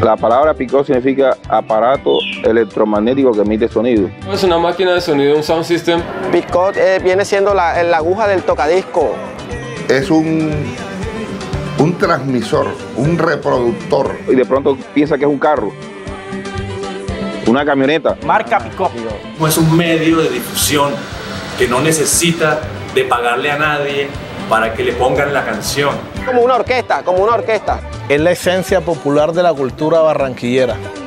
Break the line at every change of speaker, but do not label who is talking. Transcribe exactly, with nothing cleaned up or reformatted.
La palabra picot significa aparato electromagnético que emite sonido.
Es una máquina de sonido, un sound system.
Picot eh, viene siendo la, la aguja del tocadisco.
Es un, un transmisor, un reproductor.
Y de pronto piensa que es un carro, una camioneta.
Marca Picot.
Es un medio de difusión que no necesita de pagarle a nadie para que le pongan la canción.
Como una orquesta, como una orquesta.
Es la esencia popular de la cultura barranquillera.